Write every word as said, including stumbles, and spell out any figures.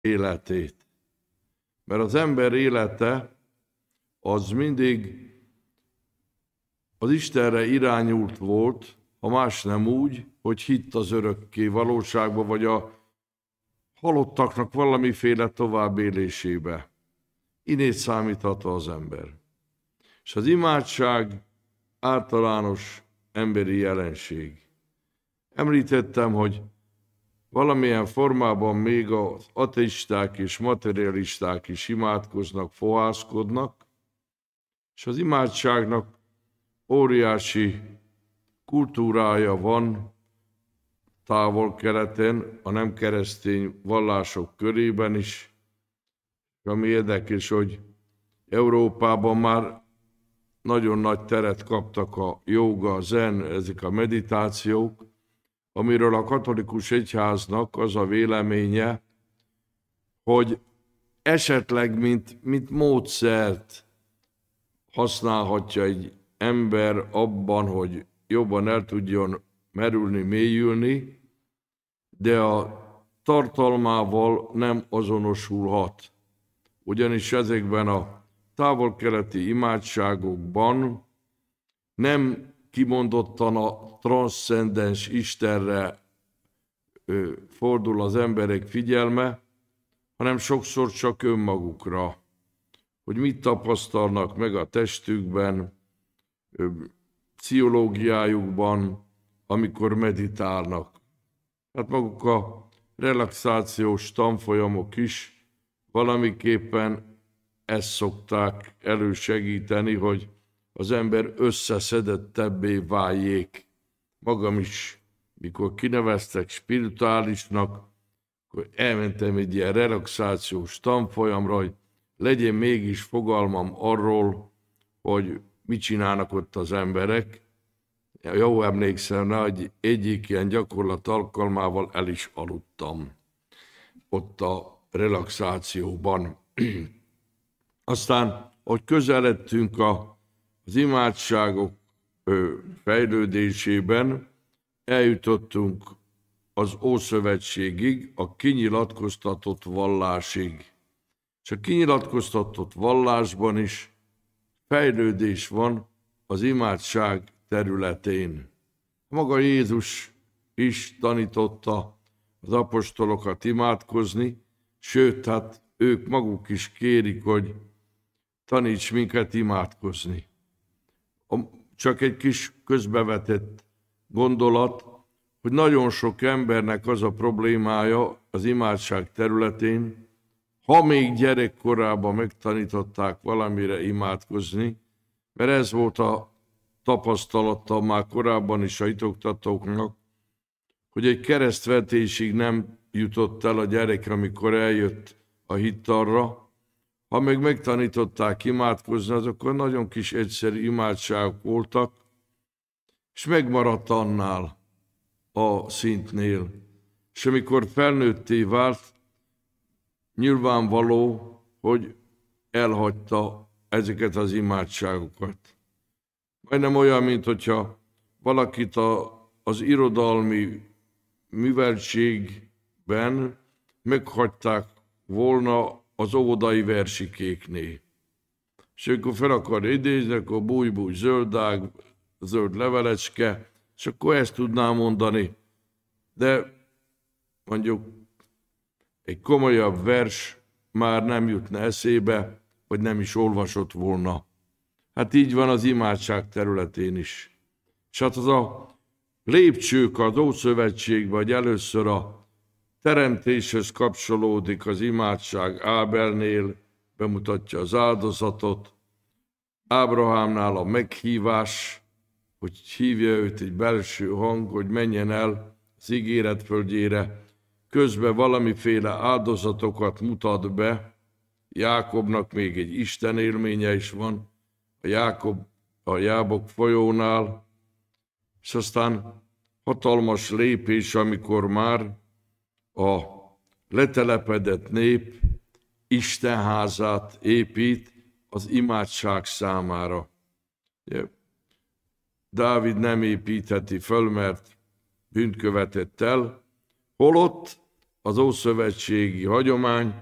életét. Mert az ember élete az mindig az Istenre irányult volt, ha más nem úgy, hogy hitt az örökké valóságba, vagy a halottaknak valamiféle továbbélésébe. Innét számíthatva az ember. És az imádság általános emberi jelenség. Említettem, hogy valamilyen formában még az ateisták és materialisták is imádkoznak, fohászkodnak, és az imádságnak óriási kultúrája van Távol-Keleten, a nem keresztény vallások körében is. Ami érdekes, hogy Európában már nagyon nagy teret kaptak a jóga, a zen, ezek a meditációk, amiről a katolikus egyháznak az a véleménye, hogy esetleg mint, mint módszert használhatja egy ember abban, hogy jobban el tudjon merülni, mélyülni, de a tartalmával nem azonosulhat. Ugyanis ezekben a távol-keleti imádságokban nem kimondottan a transzcendens Istenre ö, fordul az emberek figyelme, hanem sokszor csak önmagukra, hogy mit tapasztalnak meg a testükben, ö, pszichológiájukban, amikor meditálnak. Hát maguk a relaxációs tanfolyamok is valamiképpen ezt szokták elősegíteni, hogy az ember összeszedettebbé váljék. Magam is, mikor kineveztek spirituálisnak, akkor elmentem egy ilyen relaxációs tanfolyamra, hogy legyen mégis fogalmam arról, hogy mit csinálnak ott az emberek. Jó emlékszem rá, hogy egyik ilyen gyakorlat alkalmával el is aludtam ott a relaxációban. Aztán, hogy közeledtünk a, az imádságok ö, fejlődésében, eljutottunk az Ószövetségig, a kinyilatkoztatott vallásig. És a kinyilatkoztatott vallásban is fejlődés van az imádság területén. Maga Jézus is tanította az apostolokat imádkozni, sőt, hát ők maguk is kérik, hogy taníts minket imádkozni. Csak egy kis közbevetett gondolat, hogy nagyon sok embernek az a problémája az imádság területén, ha még gyerekkorában megtanították valamire imádkozni, mert ez volt a tapasztalata már korábban is a hitoktatóknak, hogy egy keresztvetésig nem jutott el a gyerek, amikor eljött a hittarra. Ha meg megtanították imádkozni, azok nagyon kis egyszerű imádságok voltak, és megmaradt annál a szintnél. És amikor felnőtté vált, nyilvánvaló, hogy elhagyta ezeket az imádságokat. Majdnem olyan, mint hogyha valakit a, az irodalmi műveltségben meghagyták volna az óvodai versikéknél. És akkor fel akar idézni, akkor búj-búj, zöldág, zöld levelecske, és akkor ezt tudnám mondani. De mondjuk egy komolyabb vers már nem jutna eszébe, vagy nem is olvasott volna. Hát így van az imádság területén is. És hát az a lépcsők az Ószövetségben, vagy először a teremtéshez kapcsolódik az imádság. Ábelnél bemutatja az áldozatot, Ábrahámnál a meghívás, hogy hívja őt egy belső hang, hogy menjen el az ígéret földjére, közben valamiféle áldozatokat mutat be. Jákobnak még egy Isten élménye is van, a Jákob a Jábok folyónál, és aztán hatalmas lépés, amikor már a letelepedett nép Istenházát épít az imádság számára. Dávid nem építheti föl, mert bűnt követett el, holott az ószövetségi hagyomány,